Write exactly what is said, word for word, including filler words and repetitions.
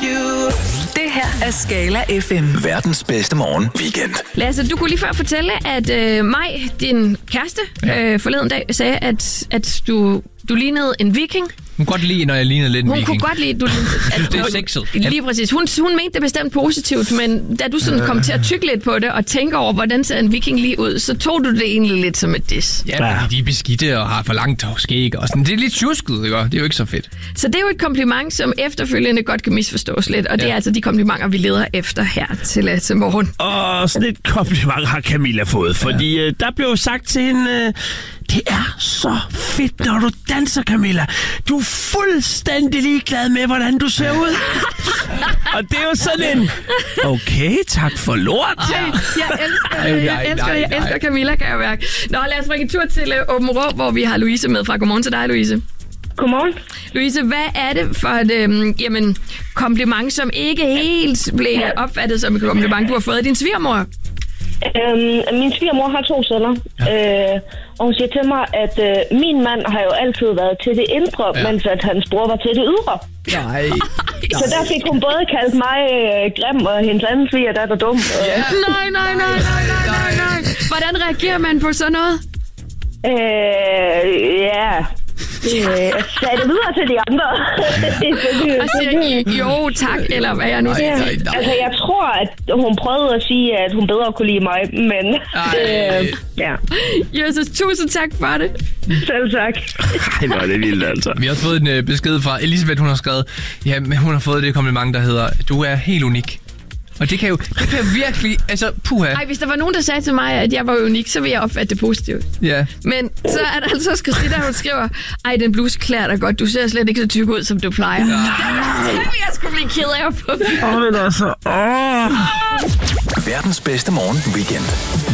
Det her er Skala F M. Verdens bedste morgen weekend. Lasse, du kunne lige før fortælle, at øh, Maj, din kæreste, ja. øh, forleden dag sagde, at, at du, du lignede en viking. Hun kunne godt lide, når jeg lignede lidt en Hun viking. kunne godt lide, du synes, det er sexet. Lige præcis. Hun, hun mente det bestemt positivt, men da du sådan kom til at tykke lidt på det og tænke over, hvordan ser en viking lige ud, så tog du det egentlig lidt som et diss. Ja, ja. De er beskidte og har for langt skæg og sådan. Det er lidt tjusket, ikke? Det er jo ikke så fedt. Så det er jo et kompliment, som efterfølgende godt kan misforstås lidt, og det ja. er altså de komplimenter, vi leder efter her til, til morgen. Og sådan et kompliment har Camilla fået, fordi ja. øh, der blev sagt til hende, øh, det er så fedt, når du danser, Camilla. Du er fuldstændig ligeglad med, hvordan du ser ud. Og det er jo sådan en, okay, tak for lort. Ej, jeg elsker det, jeg elsker det, jeg elsker Camilla, kan jeg mærke. Nå, lad os bringe en tur til uh, Åben Rå, hvor vi har Louise med fra. Godmorgen til dig, Louise. Godmorgen. Louise, hvad er det for et øhm, jamen, kompliment, som ikke helt blev opfattet som et kompliment, du har fået af din svigermor? Øhm, min svigermor har to sønner, ja. øh, og hun siger til mig, at øh, min mand har jo altid været til det indre, ja. mens at hans bror var til det ydre. Nej. Så der fik hun både kaldt mig øh, grim, og hendes anden sviger, der er dum. Øh. Ja. Nej, nej, nej, nej, nej, nej. Hvordan reagerer man på sådan noget? Øh, ja... Jeg sagde det videre til de andre. Og siger, jo tak, eller hvad jeg nu siger. Ja. Altså, jeg tror, at hun prøvede at sige, at hun bedre kunne lide mig, men... Øh, ja. Jesus, tusind tak for det. Selv tak. Ej, hvor er det vildt, altså. Vi har også fået en uh, besked fra Elisabeth, hun har skrevet, ja, men hun har fået det kompliment, der hedder, du er helt unik. Og det kan jo, det kan jo virkelig, altså, puha. Ej, hvis der var nogen, der sagde til mig, at jeg var unik, så ville jeg opfatte det positivt. Ja. Men så er der altså Christina, hun skriver, ej, den bluse klæder dig godt, du ser slet ikke så tyk ud, som du plejer. Nej. Det vil jeg sgu blive ked af på. Åh, men altså, åh. Verdens bedste morgen weekend.